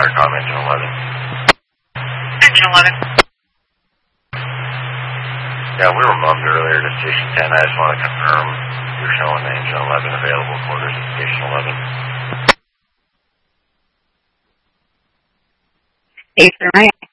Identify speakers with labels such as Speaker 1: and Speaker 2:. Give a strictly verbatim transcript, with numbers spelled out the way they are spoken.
Speaker 1: Intercom, engine eleven.
Speaker 2: Engine eleven.
Speaker 1: Yeah, we were mummed earlier to station ten. I just want to confirm you're showing the engine eleven available quarters at station eleven.
Speaker 2: Eight through nine.